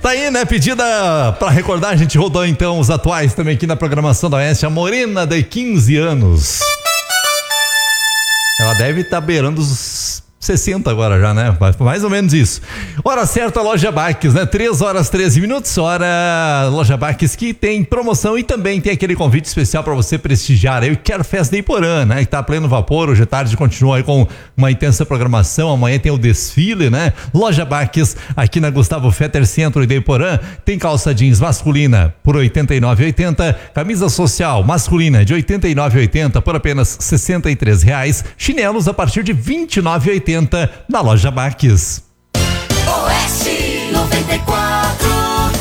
Tá aí, né? Pedida pra recordar, a gente rodou então os atuais também aqui na programação da Oeste. A Morena de 15 anos. Ela deve estar beirando os 60 agora já, né? Mais ou menos isso. Hora certa, Loja Baques, né? 3h13. Hora Loja Baques, que tem promoção e também tem aquele convite especial para você prestigiar aí o Quero Festa de Iporã, né? Que tá a pleno vapor. Hoje à tarde continua aí com uma intensa programação. Amanhã tem o desfile, né? Loja Baques, aqui na Gustavo Fetter Centro de Iporã, tem calça jeans masculina por R$ 89,80, camisa social masculina de R$ 89,80 por apenas R$ 63,00, chinelos a partir de R$ 29,80 na Loja Baques. Oeste 94.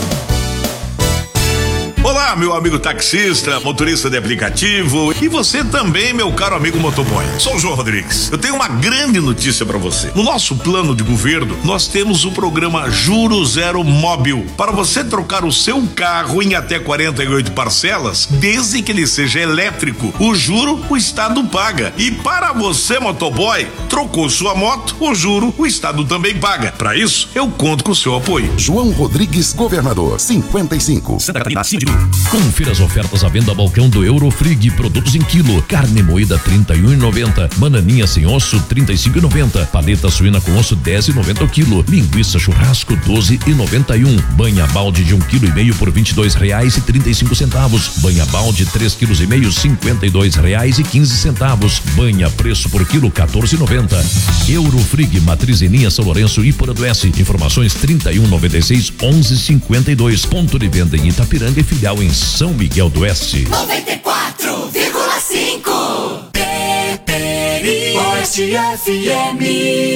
Olá, meu amigo taxista, motorista de aplicativo e você também, meu caro amigo motoboy. Sou o João Rodrigues. Eu tenho uma grande notícia para você. No nosso plano de governo, nós temos o programa Juro Zero Móbil para você trocar o seu carro em até 48 parcelas, desde que ele seja elétrico. O juro, o Estado paga. E para você, motoboy, trocou sua moto, o juro, o Estado também paga. Para isso, eu conto com o seu apoio. João Rodrigues, governador, 55. Santa Catarina, Síndico. Confira as ofertas à venda balcão do Eurofrig, produtos em quilo. Carne moída R$31,90, bananinha sem osso R$35,90, paleta suína com osso R$10,90 o quilo, linguiça churrasco R$12,91, banha balde de 1,5 kg por R$22,35, banha balde 3,5 kg R$52,15, banha preço por quilo R$14,90. Eurofrig, matriz em linha São Lourenço, Iporã do Oeste. Informações 3196-1152, ponto de venda em Itapiranga e filial em São Miguel do Oeste. 94,5 Peperi Oeste FM.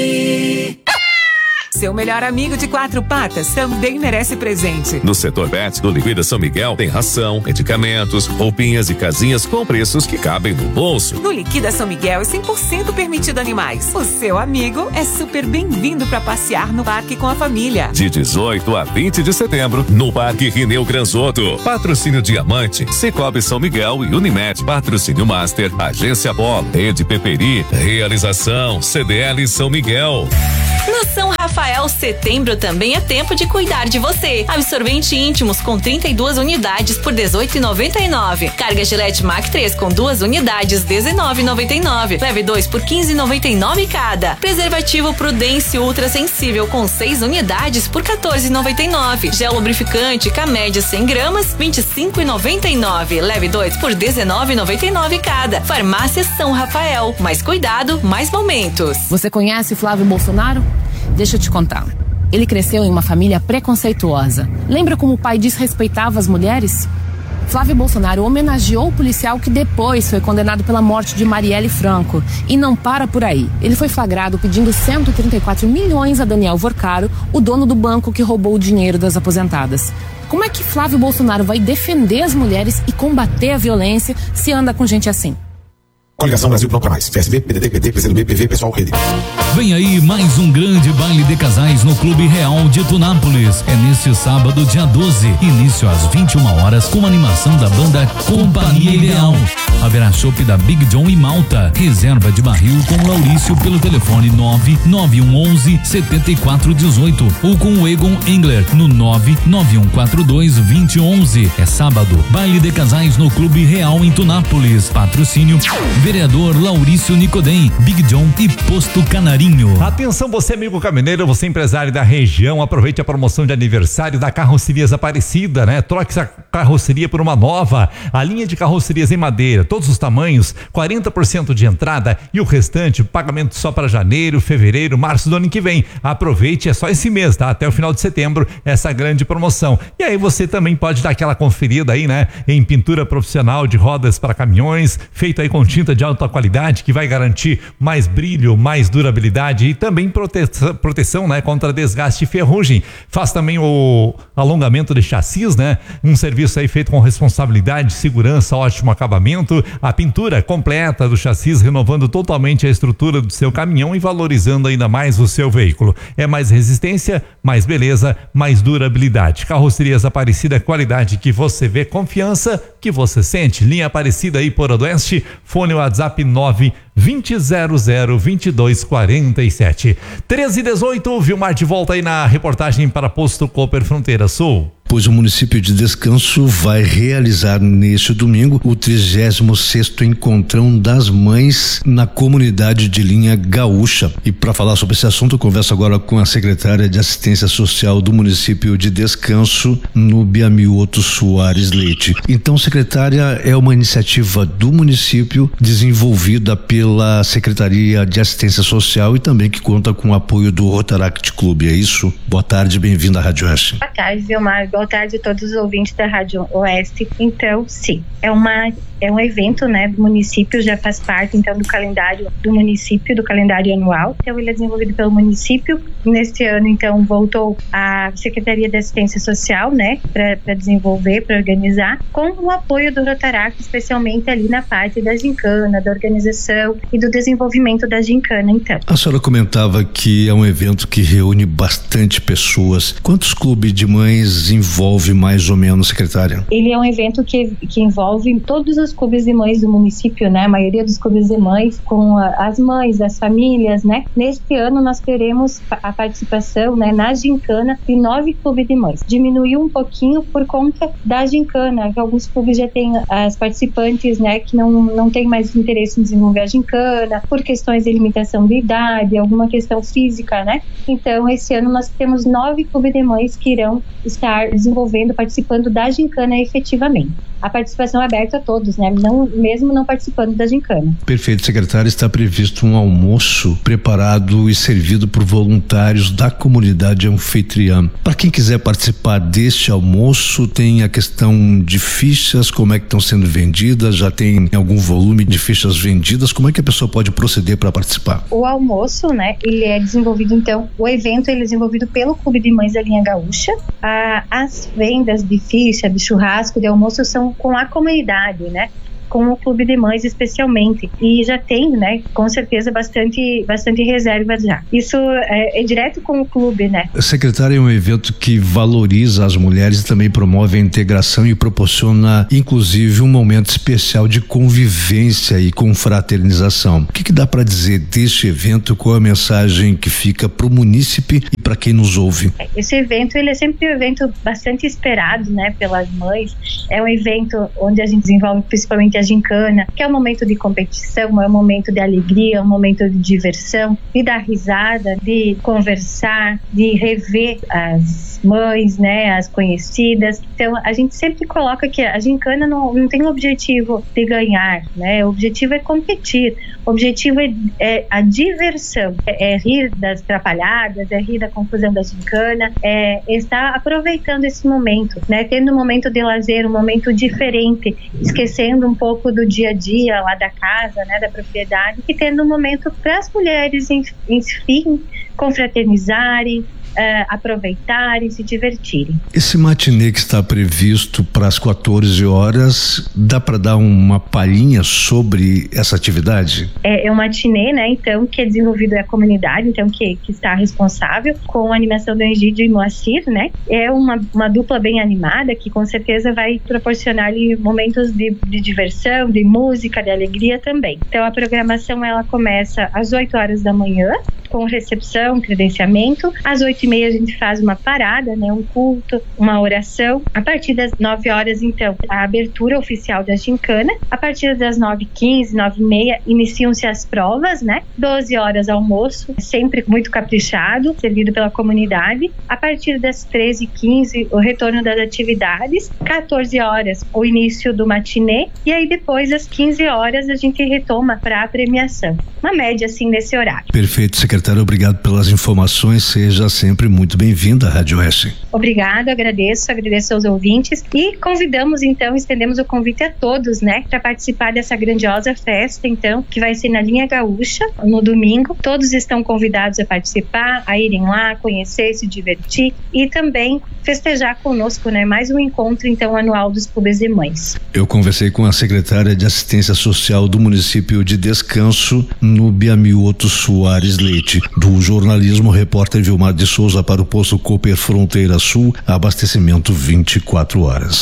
Seu melhor amigo de 4 patas também merece presente. No setor pet do Liquida São Miguel tem ração, medicamentos, roupinhas e casinhas com preços que cabem no bolso. No Liquida São Miguel é 100% permitido animais. O seu amigo é super bem-vindo para passear no parque com a família. De 18 a 20 de setembro, no Parque Rineu Granzotto. Patrocínio Diamante, Cicobi São Miguel e Unimed. Patrocínio Master, Agência Polo, Rede Peperi. Realização CDL São Miguel. No São Rafael, setembro também é tempo de cuidar de você. Absorvente íntimos com 32 unidades por R$18,99. Carga Gillette Mac 3 com 2 unidades R$19,99. Leve 2 por R$15,99 cada. Preservativo Prudence Ultra Sensível com 6 unidades por R$14,99. Gel lubrificante Camédia 100 gramas R$25,99. Leve 2 por R$19,99 cada. Farmácia São Rafael. Mais cuidado, mais momentos. Você conhece Flávio Bolsonaro? Deixa eu te contar. Ele cresceu em uma família preconceituosa. Lembra como o pai desrespeitava as mulheres? Flávio Bolsonaro homenageou o policial que depois foi condenado pela morte de Marielle Franco. E não para por aí. Ele foi flagrado pedindo 134 milhões a Daniel Vorcaro, o dono do banco que roubou o dinheiro das aposentadas. Como é que Flávio Bolsonaro vai defender as mulheres e combater a violência se anda com gente assim? Coligação Brasil Bloco Mais, PSB, PDT, PT, PCdoB, PV, Pessoal, Rede. Vem aí mais um grande baile de casais no Clube Real de Tunápolis. É neste sábado, dia 12, início às 21 horas, com a animação da banda Companhia Ideal. Haverá chopp da Big John e Malta. Reserva de barril com Laurício pelo telefone 99111-7418 ou com o Egon Engler no 99142-2011. É sábado, baile de casais no Clube Real em Tunápolis. Patrocínio vereador Laurício Nicodem, Big John e Posto Canarinho. Atenção você amigo caminhoneiro, você empresário da região, aproveite a promoção de aniversário da Carrocerias Aparecida, né? Troque essa carroceria por uma nova. A linha de carrocerias em madeira, todos os tamanhos, 40% de entrada e o restante, pagamento só para janeiro, fevereiro, março do ano que vem. Aproveite, é só esse mês, tá? Até o final de setembro, essa grande promoção. E aí você também pode dar aquela conferida aí, né? Em pintura profissional de rodas para caminhões, feito aí com tinta de alta qualidade que vai garantir mais brilho, mais durabilidade e também proteção, né, contra desgaste e ferrugem. Faz também o alongamento de chassis, né? Um serviço aí feito com responsabilidade, segurança, ótimo acabamento, a pintura completa do chassis, renovando totalmente a estrutura do seu caminhão e valorizando ainda mais o seu veículo. É mais resistência, mais beleza, mais durabilidade. Carrocerias Aparecida, qualidade que você vê, confiança que você sente. Linha Aparecida aí por Oeste, fone WhatsApp 2000-2247. 13h18, Vilmar de volta aí na reportagem para Posto Cooper Fronteira Sul. Pois o município de Descanso vai realizar neste domingo o 36º Encontrão das Mães na comunidade de Linha Gaúcha. E para falar sobre esse assunto, eu converso agora com a secretária de Assistência Social do município de Descanso, Núbia Mioto Soares Leite. Então, secretária, é uma iniciativa do município desenvolvida pela Secretaria de Assistência Social e também que conta com o apoio do Rotaract Clube, é isso? Boa tarde, bem-vinda à Rádio Oeste. Boa tarde, Vilmar. Boa tarde a todos os ouvintes da Rádio Oeste. Então, sim, é um evento, né, do município, já faz parte, então, do calendário do município, do calendário anual. Então, ele é desenvolvido pelo município. Neste ano, então, voltou a Secretaria de Assistência Social, né, para desenvolver, para organizar, com o apoio do Rotaract, especialmente ali na parte da gincana, da organização e do desenvolvimento da gincana, então. A senhora comentava que é um evento que reúne bastante pessoas. Quantos clubes de mães envolve mais ou menos, secretária? Ele é um evento que envolve todos os clubes de mães do município, né? A maioria dos clubes de mães, com as mães, as famílias, né? Neste ano nós teremos a participação, né, na gincana de 9 clubes de mães. Diminuiu um pouquinho por conta da gincana, que alguns clubes já têm as participantes, né, que não tem mais interesse em desenvolver a gincana, por questões de limitação de idade, alguma questão física, né? Então, esse ano nós temos 9 clubes de mães que irão estar desenvolvendo, participando da gincana efetivamente. A participação é aberta a todos, né? Mesmo não participando da gincana. Perfeito, secretário. Está previsto um almoço preparado e servido por voluntários da comunidade anfitriã. Para quem quiser participar deste almoço, tem a questão de fichas, como é que estão sendo vendidas, já tem algum volume de fichas vendidas, como é que a pessoa pode proceder para participar? O almoço, né, ele é desenvolvido, então, o evento ele é desenvolvido pelo Clube de Mães da Linha Gaúcha. As vendas de ficha, de churrasco, de almoço são com a comunidade, né? Com o Clube de Mães especialmente, e já tem, né, com certeza bastante reservas já. Isso é direto com o clube, né? Secretária, é um evento que valoriza as mulheres e também promove a integração e proporciona, inclusive, um momento especial de convivência e confraternização. O que dá para dizer deste evento? Qual é a mensagem que fica para o munícipe e para quem nos ouve? Esse evento, ele é sempre um evento bastante esperado, né, pelas mães. É um evento onde a gente desenvolve principalmente a gincana, que é um momento de competição, é um momento de alegria, é um momento de diversão, de dar risada, de conversar, de rever as mães, né, as conhecidas. Então, a gente sempre coloca que a gincana não tem o objetivo de ganhar, né, o objetivo é competir, o objetivo é a diversão, é rir das atrapalhadas, é rir da confusão da gincana, é estar aproveitando esse momento, né, tendo um momento de lazer, um momento diferente, esquecendo um pouco do dia a dia lá da casa, né, da propriedade, e tendo um momento para as mulheres, enfim, confraternizarem, aproveitarem, se divertirem. Esse matinê que está previsto para as 14 horas, dá para dar uma palhinha sobre essa atividade? É um matinê, né, então, que é desenvolvido é a comunidade, então, que está responsável, com a animação do Egídio e Moacir, né, é uma dupla bem animada, que com certeza vai proporcionar ali momentos de diversão, de música, de alegria também. Então, a programação, ela começa às 8 horas da manhã, com recepção, credenciamento. Às 8h30 a gente faz uma parada, né, um culto, uma oração. A partir das 9 horas, então, a abertura oficial da gincana. A partir das 9h15, 9h30, iniciam-se as provas, né? 12 horas almoço, sempre muito caprichado, servido pela comunidade. A partir das 13h15, o retorno das atividades. 14 horas, o início do matinê. E aí depois, às 15 horas, a gente retoma para a premiação. Uma média, assim, nesse horário. Perfeito, secretário. Obrigado pelas informações. Seja sempre muito bem-vinda à Rádio Oeste. Obrigado, agradeço aos ouvintes e convidamos, então, estendemos o convite a todos, né, para participar dessa grandiosa festa, então, que vai ser na Linha Gaúcha, no domingo. Todos estão convidados a participar, a irem lá, conhecer, se divertir e também festejar conosco, né, mais um encontro, então, anual dos clubes de mães. Eu conversei com a secretária de Assistência Social do município de Descanso, Núbia Mioto Soares Leite. Do jornalismo, repórter Vilmar de Souza para o Posto Cooper Fronteira Sul, abastecimento 24 horas.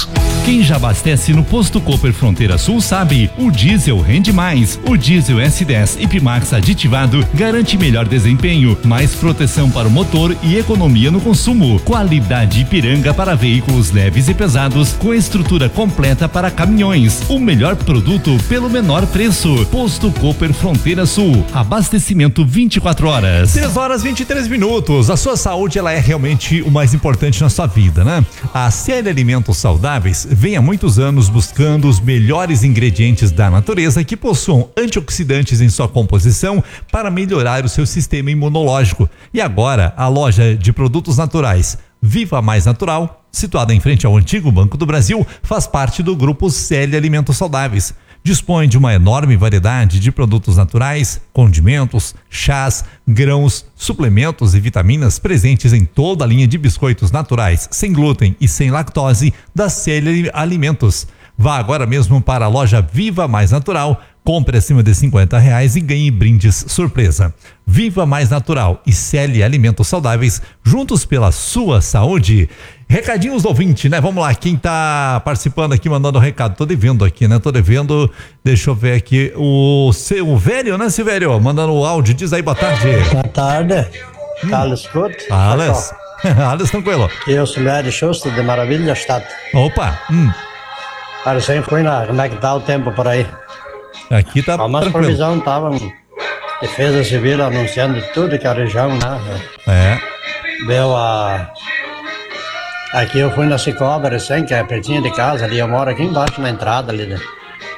Quem já abastece no Posto Cooper Fronteira Sul sabe, o diesel rende mais. O diesel S10 Ipmax aditivado garante melhor desempenho, mais proteção para o motor e economia no consumo. Qualidade Ipiranga para veículos leves e pesados, com estrutura completa para caminhões. O melhor produto pelo menor preço. Posto Cooper Fronteira Sul. Abastecimento 24 horas. 3 horas 23 minutos. A sua saúde, ela é realmente o mais importante na sua vida, né? A Ciele Alimentos Saudáveis vem há muitos anos buscando os melhores ingredientes da natureza que possuam antioxidantes em sua composição para melhorar o seu sistema imunológico. E agora, a loja de produtos naturais Viva Mais Natural, situada em frente ao antigo Banco do Brasil, faz parte do grupo Ciele Alimentos Saudáveis. Dispõe de uma enorme variedade de produtos naturais, condimentos, chás, grãos, suplementos e vitaminas presentes em toda a linha de biscoitos naturais, sem glúten e sem lactose da Ciele Alimentos. Vá agora mesmo para a loja Viva Mais Natural, compre acima de R$50 e ganhe brindes surpresa. Viva Mais Natural e Ciele Alimentos Saudáveis, juntos pela sua saúde. Recadinhos do ouvinte, né? Vamos lá, quem tá participando aqui, mandando recado, tô devendo aqui, né? Tô devendo, deixa eu ver aqui, o velho, né, Silvério? Mandando o áudio, diz aí, boa tarde. Boa tarde, Carlos Couto. Alex, Alex, tranquilo. Eu sou Léo Schuster, de Maravilha, Estado. Opa, Parecendo que foi como é que tá o tempo por aí? Aqui tá tranquilo. Mas previsão tava, Defesa Civil anunciando tudo que a região, né? Deu a... Aqui eu fui na Cicobi recém, que é pertinho de casa, ali eu moro aqui embaixo na entrada ali, né?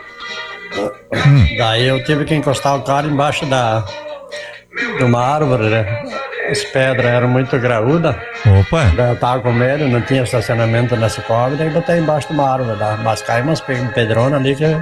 Daí eu tive que encostar o carro embaixo de uma árvore, né? As pedras eram muito graúdas. Opa! Daí eu tava com medo, não tinha estacionamento na Cicobi, daí botei embaixo de uma árvore, mas caiu umas pedronas ali que...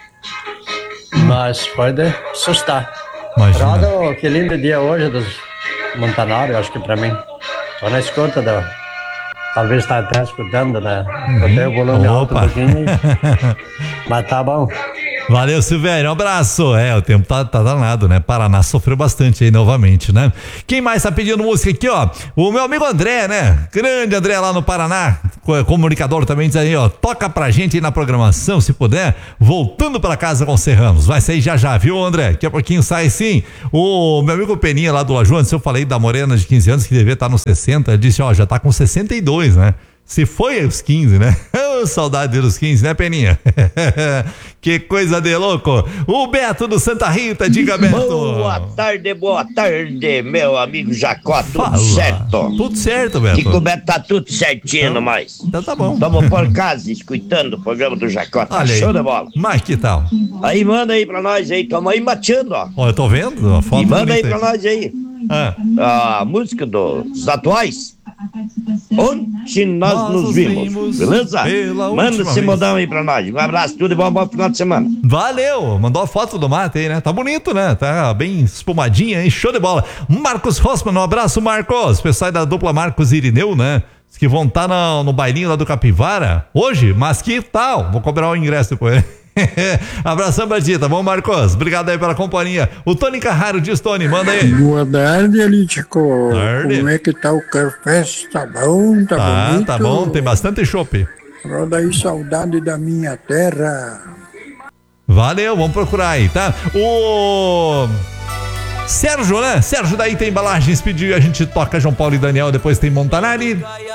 Mas foi de assustar. Roda, que lindo dia hoje dos Montanários, acho que pra mim. Tô na escuta talvez está até escutando, né? Botei o volume alto um pouquinho, mas tá bom. Valeu, Silvério, um abraço. O tempo tá danado, né? Paraná sofreu bastante aí novamente, né? Quem mais tá pedindo música aqui, ó? O meu amigo André, né? Grande André lá no Paraná, comunicador também, diz aí, ó, toca pra gente aí na programação, se puder, voltando pra casa com Serranos. Vai sair já, viu, André? Daqui a pouquinho sai sim. O meu amigo Peninha lá do Lajoa, antes eu falei da morena de 15 anos que devia estar nos 60, ele disse, ó, já tá com 62, né? Se foi aos 15, né? Saudade dos 15, né, Peninha? Que coisa de louco. O Beto do Santa Rita, diga, Beto. Boa tarde, meu amigo Jacó, tudo certo? Tudo certo, Beto. E com o Beto tá tudo certinho, então, mais. Então tá bom. Tamo por casa, escutando o programa do Jacó, tá show de bola. Mas que tal? Aí manda aí pra nós aí, tamo aí mateando, ó. Ó, eu tô vendo a foto. E manda aí pra nós aí. A música dos atuais. Onde nós nos vimos, beleza? Manda esse modão aí pra nós. Um abraço, tudo bom, bom final de semana. Valeu, mandou a foto do mate aí, né? Tá bonito, né? Tá bem espumadinha aí, show de bola. Marcos Rossmann, um abraço, Marcos. Pessoal da dupla Marcos e Irineu, né? Diz que vão estar no bailinho lá do Capivara hoje, mas que tal? Vou cobrar o ingresso depois. Abração, Batita. Bom, Marcos, obrigado aí pela companhia. O Tony Carraro diz, Tony, manda aí. Boa tarde, Elitico. Como é que tá o café? Tá bom? Tá bonito? Tá bom, tem bastante chopp. Roda aí, saudade da minha terra. Valeu, vamos procurar aí, tá? O Sérgio, né? Sérgio da Ita Embalagens pediu, a gente toca João Paulo e Daniel, depois tem Montanari.